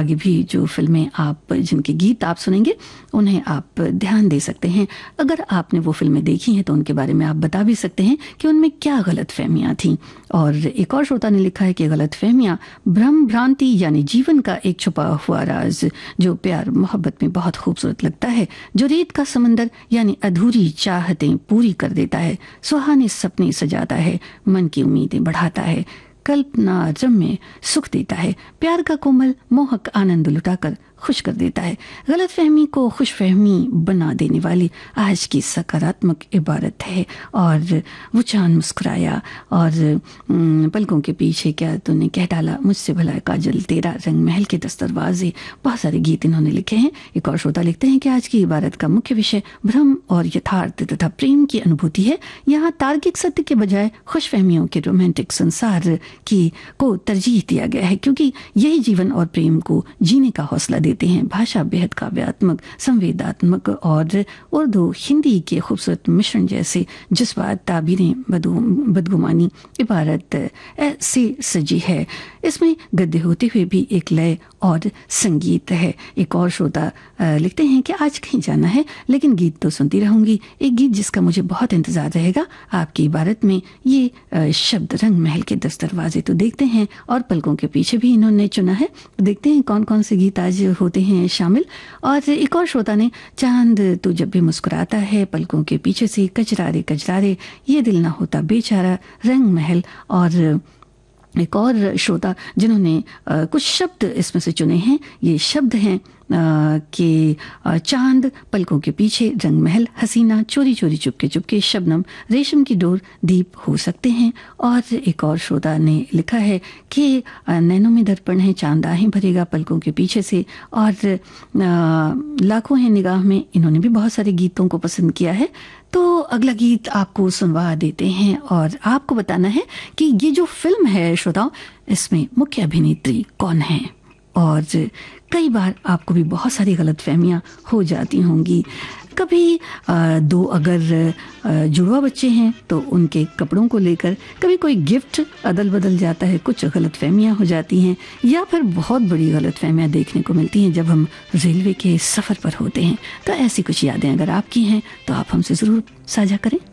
आगे भी जो फिल्में आप, जिनके गीत आप सुनेंगे, उन्हें आप ध्यान दे सकते हैं। अगर आपने वो फिल्में देखी हैं तो उनके बारे में आप बता भी सकते हैं कि उनमें क्या गलत फहमियाँ थीं। और एक और श्रोता ने लिखा है कि गलत फहमियाँ भ्रम भ्रांति यानी जीवन का एक छुपा हुआ राज जो प्यार मोहब्बत में बहुत खूबसूरत लगता है, जो रेत का समंदर यानी अधूरी चाहतें पूरी कर देता है, सुहाने सपने सजाता है, मन की उम्मीदें बढ़ाता है, कल्पना रम्य सुख देता है, प्यार का कोमल मोहक आनंद लुटाकर खुश कर देता है। गलत फहमी को खुशफहमी बना देने वाली आज की सकारात्मक इबारत है। और वो चांद मुस्कुराया और पलकों के पीछे क्या तूने कह डाला, मुझसे भला काजल तेरा, रंग महल के 10 दरवाजे, बहुत सारे गीत इन्होंने लिखे हैं। एक और श्रोता लिखते हैं कि आज की इबारत का मुख्य विषय भ्रम और यथार्थ तथा प्रेम की अनुभूति है। यहाँ तार्किक सत्य के बजाय खुशफहमियों के रोमांटिक संसार को तरजीह दिया गया है, क्योंकि यही जीवन और प्रेम को जीने का हौसला देते हैं। भाषा बेहद काव्यात्मक, संवेदात्मक और उर्दू हिंदी के खूबसूरत मिश्रण जैसे जज्बात, ताबीरें, बदगुमानी इबारत ऐसे सजी है। इसमें गद्य होते हुए भी एक लय और संगीत है। एक और श्रोता लिखते हैं कि आज कहीं जाना है लेकिन गीत तो सुनती रहूंगी। एक गीत जिसका मुझे बहुत इंतजार रहेगा आपकी इबारत में, ये शब्द रंग महल के 10 दरवाजे। तो देखते हैं, और पलकों के पीछे भी इन्होंने चुना है, देखते हैं कौन कौन से गीत आज होते हैं शामिल। और एक और श्रोता ने चांद तू जब भी मुस्कुराता है, पलकों के पीछे से कचरारे कचरारे, ये दिल ना होता बेचारा, रंग महल। और एक और श्रोता जिन्होंने कुछ शब्द इसमें से चुने हैं, ये शब्द हैं कि चांद, पलकों के पीछे, रंग महल, हसीना, चोरी चोरी चुपके चुपके, शबनम, रेशम की डोर, दीप हो सकते हैं। और एक और श्रोता ने लिखा है कि नैनों में दर्पण है, चांद आहें भरेगा पलकों के पीछे से। और लाखों हैं निगाह में, इन्होंने भी बहुत सारे गीतों को पसंद किया है। तो अगला गीत आपको सुनवा देते हैं और आपको बताना है कि ये जो फिल्म है श्रोताओं, इसमें मुख्य अभिनेत्री कौन है। और कई बार आपको भी बहुत सारी गलतफहमियां हो जाती होंगी। कभी दो अगर जुड़वा बच्चे हैं तो उनके कपड़ों को लेकर कभी कोई गिफ्ट अदल बदल जाता है, कुछ गलतफहमियां हो जाती हैं, या फिर बहुत बड़ी गलतफहमियां देखने को मिलती हैं जब हम रेलवे के सफ़र पर होते हैं। तो ऐसी कुछ यादें अगर आपकी हैं तो आप हमसे ज़रूर साझा करें।